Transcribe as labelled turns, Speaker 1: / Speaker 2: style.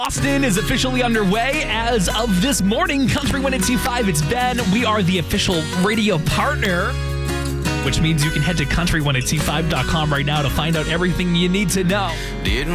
Speaker 1: Austin is officially underway as of this morning. Country 102.5, it's Ben. We are the official radio partner, which means you can head to country1025.com right now to find out everything you need to know.